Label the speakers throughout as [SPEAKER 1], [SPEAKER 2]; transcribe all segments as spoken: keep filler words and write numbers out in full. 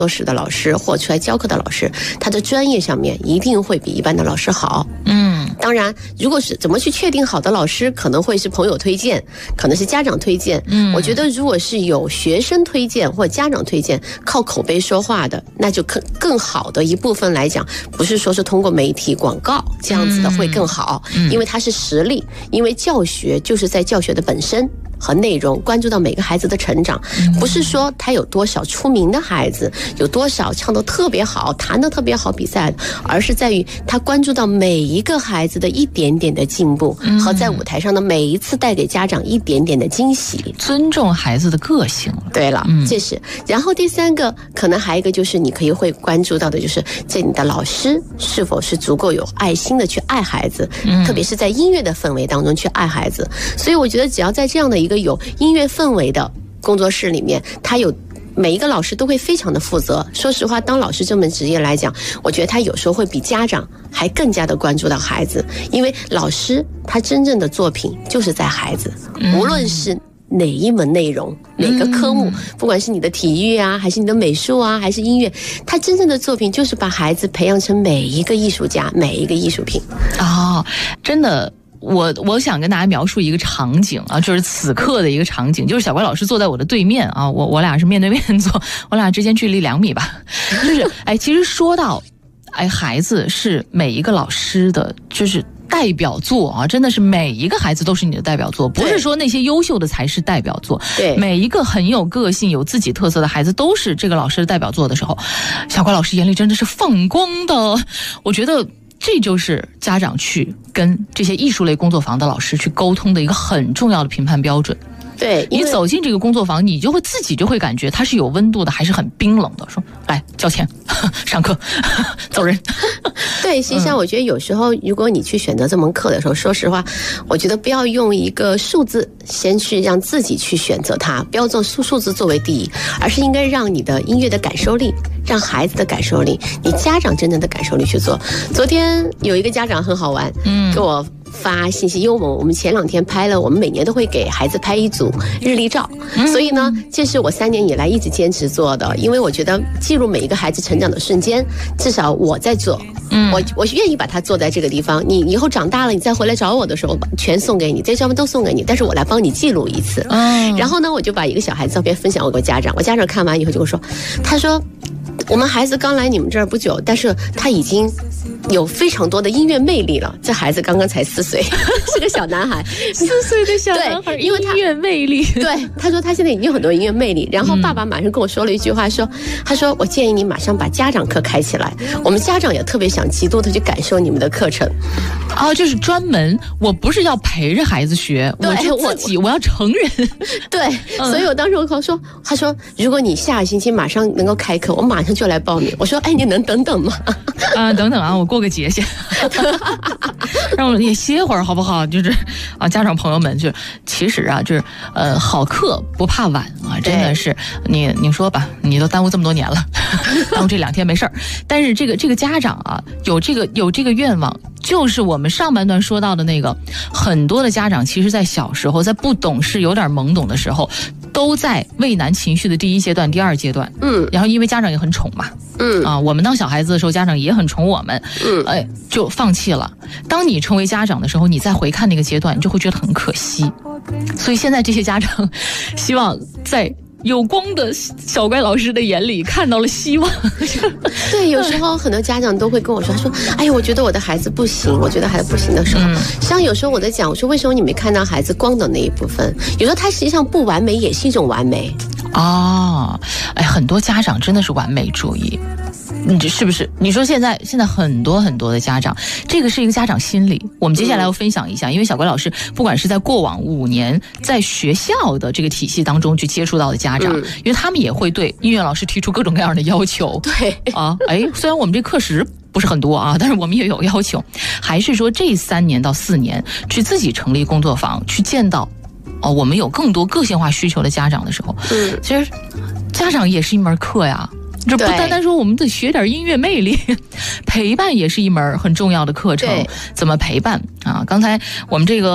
[SPEAKER 1] 作室的老师或出来教课的老师，他的专业上面一定会比一般的老师好。嗯，当然，如果是怎么去确定好的老师，可能会是朋友推荐，可能是家长推荐。嗯，我觉得如果是有学生推荐或家长推荐，靠口碑说话的，那就更更好的一部分来讲，不是说是通过媒体广告这样子的会更好，因为它是实力，因为教学就是在教学的本身和内容关注到每个孩子的成长，不是说他有多少出名的孩子，有多少唱得特别好弹得特别好比赛，而是在于他关注到每一个孩子的一点点的进步，和在舞台上的每一次带给家长一点点的惊喜，
[SPEAKER 2] 尊重孩子的个性。
[SPEAKER 1] 对了，这是。然后第三个可能还有一个就是你可以会关注到的，就是这你的老师是否是足够有爱心的去爱孩子，特别是在音乐的氛围当中去爱孩子。所以我觉得只要在这样的一个有音乐氛围的工作室里面，他有每一个老师都会非常的负责。说实话，当老师这门职业来讲，我觉得他有时候会比家长还更加的关注到孩子，因为老师他真正的作品就是在孩子，无论是哪一门内容哪个科目，不管是你的体育啊还是你的美术啊还是音乐，他真正的作品就是把孩子培养成每一个艺术家，每一个艺术品。
[SPEAKER 2] 哦，真的。我我想跟大家描述一个场景啊，就是此刻的一个场景，就是小乖老师坐在我的对面啊，我我俩是面对面坐，我俩之间距离两米吧。就是哎，其实说到哎，孩子是每一个老师的，就是代表作啊，真的是每一个孩子都是你的代表作，不是说那些优秀的才是代表作。对，每一个很有个性、有自己特色的孩子都是这个老师的代表作的时候，小乖老师眼里真的是放光的。我觉得这就是家长去跟这些艺术类工作坊的老师去沟通的一个很重要的评判标准。对，你走进这个工作坊，你就会自己就会感觉它是有温度的，还是很冰冷的。说来交钱，上课，走人。
[SPEAKER 1] 对，实际上我觉得有时候，如果你去选择这门课的时候，说实话，我觉得不要用一个数字先去让自己去选择它，不要做数数字作为第一，而是应该让你的音乐的感受力，让孩子的感受力，你家长真正的感受力去做。昨天有一个家长很好玩，嗯，给我发信息，因为我们我们前两天拍了，我们每年都会给孩子拍一组日历照，嗯、所以呢，这是我三年以来一直坚持做的，因为我觉得记录每一个孩子成长的瞬间，至少我在做，嗯，我我愿意把它做在这个地方。你以后长大了，你再回来找我的时候，全送给你，这些照片都送给你，但是我来帮你记录一次。嗯，然后呢，我就把一个小孩子照片分享给我家长，我家长看完以后就跟我说，他说我们孩子刚来你们这儿不久，但是他已经有非常多的音乐魅力了。这孩子刚刚才四岁，是个小男孩，
[SPEAKER 2] 四岁的小男孩，因为他音乐魅力。
[SPEAKER 1] 对，他说他现在已经有很多音乐魅力。然后爸爸马上跟我说了一句话，说，他说我建议你马上把家长课开起来，我们家长也特别想极度的去感受你们的课程。
[SPEAKER 2] 哦，就是专门，我不是要陪着孩子学，我是自己我要成人。
[SPEAKER 1] 对，所以我当时我跟他说，他说如果你下个星期马上能够开课，我马上就来报名。我说，哎，你能等等吗？
[SPEAKER 2] 啊，等等啊，我过个节先，让我也歇会儿好不好？就是啊，家长朋友们，就其实啊，就是呃，好课不怕晚啊，真的是你你说吧，你都耽误这么多年了，耽误这两天没事儿。但是这个这个家长啊，有这个有这个愿望，就是我们上半段说到的那个，很多的家长其实在小时候，在不懂事、有点懵懂的时候，都在畏难情绪的第一阶段、第二阶段，嗯，然后因为家长也很宠嘛。嗯啊，我们当小孩子的时候，家长也很宠我们，嗯，哎，就放弃了。当你成为家长的时候，你再回看那个阶段，你就会觉得很可惜。所以现在这些家长，希望在有光的小乖老师的眼里看到了希望。
[SPEAKER 1] 对，有时候很多家长都会跟我说，他说：“哎呀，我觉得我的孩子不行，我觉得孩子不行的时候，嗯、像有时候我在讲，我说为什么你没看到孩子光的那一部分？有时候他实际上不完美也是一种完美。”
[SPEAKER 2] 哦，哎，很多家长真的是完美主义。你这是不是？你说现在现在很多很多的家长，这个是一个家长心理。我们接下来要分享一下，嗯、因为小乖老师不管是在过往五年在学校的这个体系当中去接触到的家长，嗯、因为他们也会对音乐老师提出各种各样的要求。
[SPEAKER 1] 对
[SPEAKER 2] 啊，哎，虽然我们这课时不是很多啊，但是我们也有要求。还是说这三年到四年去自己成立工作坊，去见到哦，我们有更多个性化需求的家长的时候，嗯，其实家长也是一门课呀。这不单单说我们得学点音乐魅力，陪伴也是一门很重要的课程。怎么陪伴啊？刚才我们这个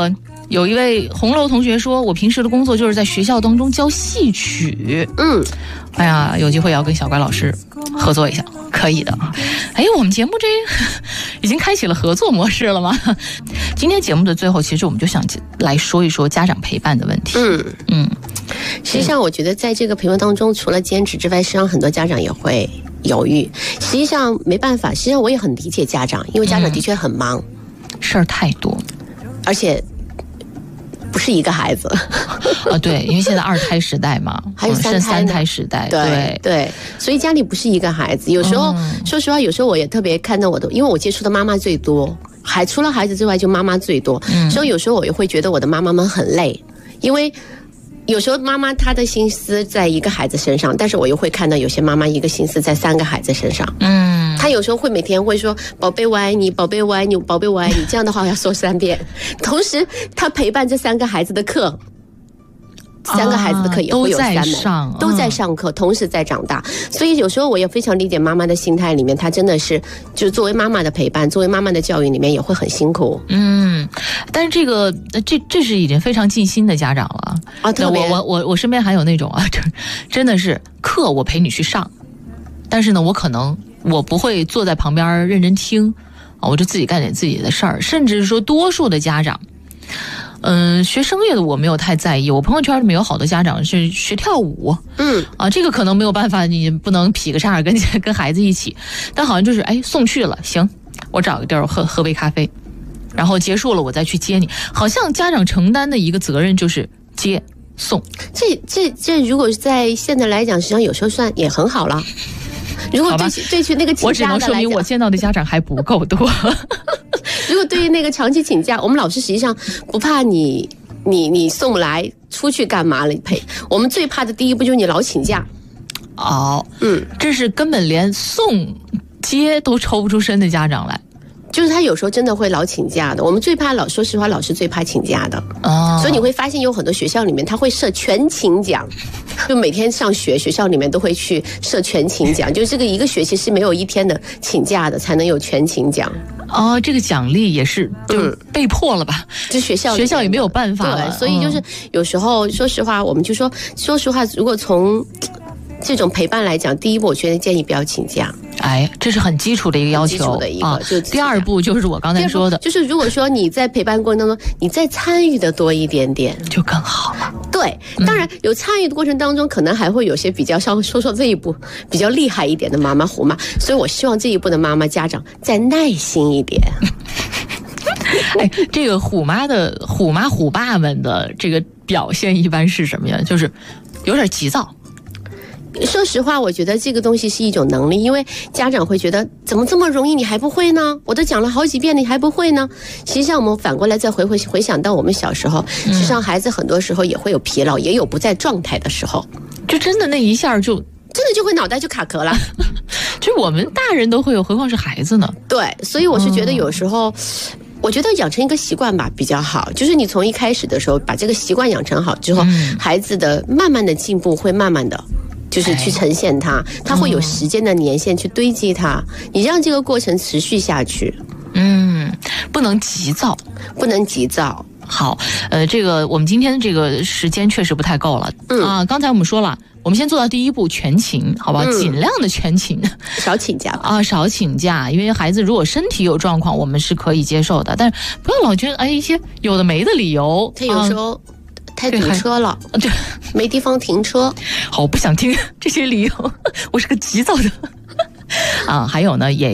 [SPEAKER 2] 有一位红楼同学说，我平时的工作就是在学校当中教戏曲。
[SPEAKER 1] 嗯，
[SPEAKER 2] 哎呀，有机会要跟小乖老师合作一下，可以的啊。哎，我们节目这已经开启了合作模式了吗？今天节目的最后，其实我们就想来说一说家长陪伴的问题。
[SPEAKER 1] 嗯
[SPEAKER 2] 嗯，
[SPEAKER 1] 实际上我觉得在这个陪伴当中，除了坚持之外，实际上很多家长也会犹豫。实际上没办法，实际上我也很理解家长，因为家长的确很忙，
[SPEAKER 2] 嗯、事儿太多，
[SPEAKER 1] 而且不是一个孩子
[SPEAKER 2] 啊，对，因为现在二胎时代嘛，
[SPEAKER 1] 还有三胎、
[SPEAKER 2] 嗯、三胎时代，
[SPEAKER 1] 对 对, 对，所以家里不是一个孩子。有时候、嗯、说实话，有时候我也特别看到我的，因为我接触的妈妈最多，还除了孩子之外，就妈妈最多，嗯、所以有时候我也会觉得我的妈妈们很累，因为有时候妈妈她的心思在一个孩子身上，但是我又会看到有些妈妈一个心思在三个孩子身上。嗯，她有时候会每天会说宝贝我爱你，宝贝我爱你，宝贝我爱你，这样的话我要说三遍。同时她陪伴这三个孩子的课，三个孩子的课也会有三门、啊、都在上、嗯、都在上课，同时在长大。所以有时候我也非常理解妈妈的心态里面，她真的是就作为妈妈的陪伴，作为妈妈的教育里面也会很辛苦。
[SPEAKER 2] 嗯，但是这个这这是已经非常尽心的家长了
[SPEAKER 1] 啊。特别
[SPEAKER 2] 我我我我身边还有那种啊，真的是课我陪你去上，但是呢，我可能我不会坐在旁边认真听啊，我就自己干点自己的事儿，甚至是说多数的家长。嗯，学声乐的我没有太在意，我朋友圈里面有好多家长是学跳舞，
[SPEAKER 1] 嗯
[SPEAKER 2] 啊，这个可能没有办法，你不能劈个叉跟跟孩子一起，但好像就是哎送去了，行，我找个地儿喝喝杯咖啡，然后结束了我再去接你，好像家长承担的一个责任就是接送。
[SPEAKER 1] 这这这如果在现在来讲，实际上有时候算也很好了。如果对对去那个请假的来讲，
[SPEAKER 2] 我只能说明我见到的家长还不够多。
[SPEAKER 1] 如果对于那个长期请假，我们老师实际上不怕你你你送来出去干嘛了陪，我们最怕的第一步就是你老请假。
[SPEAKER 2] 哦，嗯，这是根本连送接都抽不出身的家长来。
[SPEAKER 1] 就是他有时候真的会老请假的，我们最怕老，说实话，老师最怕请假的。哦，所以你会发现有很多学校里面他会设全勤奖，就每天上学，学校里面都会去设全勤奖，就是这个一个学期是没有一天的请假的，才能有全勤奖。
[SPEAKER 2] 哦，这个奖励也是就被迫了吧？
[SPEAKER 1] 嗯、就学校
[SPEAKER 2] 学校也没有办法了，
[SPEAKER 1] 对，所以就是有时候，说实话，我们就说，说实话，如果从这种陪伴来讲，第一步我觉得建议不要请假。
[SPEAKER 2] 哎，这是很基础的一个要求，
[SPEAKER 1] 基础的一个。
[SPEAKER 2] 啊、
[SPEAKER 1] 就
[SPEAKER 2] 第二步就是我刚才说的，
[SPEAKER 1] 就是如果说你在陪伴过程当中，你再参与的多一点点，
[SPEAKER 2] 就更好了。
[SPEAKER 1] 对，当然有参与的过程当中，可能还会有些比较像说说这一步比较厉害一点的妈妈虎妈，所以我希望这一步的妈妈家长再耐心一点。
[SPEAKER 2] 哎，这个虎妈的虎妈虎爸们的这个表现一般是什么呀？就是有点急躁。
[SPEAKER 1] 说实话，我觉得这个东西是一种能力，因为家长会觉得怎么这么容易你还不会呢？我都讲了好几遍你还不会呢？实际上我们反过来再回回回想到我们小时候，实际上孩子很多时候也会有疲劳，也有不在状态的时候，
[SPEAKER 2] 就真的那一下就
[SPEAKER 1] 真的就会脑袋就卡壳了。
[SPEAKER 2] 就我们大人都会有，何况是孩子呢？
[SPEAKER 1] 对，所以我是觉得有时候、嗯、我觉得养成一个习惯吧比较好，就是你从一开始的时候把这个习惯养成好之后、嗯、孩子的慢慢的进步会慢慢的就是去呈现它，它会有时间的年限去堆积它，你让这个过程持续下去。
[SPEAKER 2] 嗯，不能急躁，
[SPEAKER 1] 不能急躁。
[SPEAKER 2] 好，呃，这个我们今天这个时间确实不太够了。嗯啊，刚才我们说了，我们先做到第一步全勤，好吧，嗯、尽量的全勤，
[SPEAKER 1] 少请假吧
[SPEAKER 2] 啊，少请假，因为孩子如果身体有状况，我们是可以接受的，但是不要老觉得哎一些有的没的理由，
[SPEAKER 1] 他有时候。啊太堵车了，
[SPEAKER 2] 对，
[SPEAKER 1] 没地方停车。
[SPEAKER 2] 好，我不想听这些理由，我是个急躁的啊。还有呢，也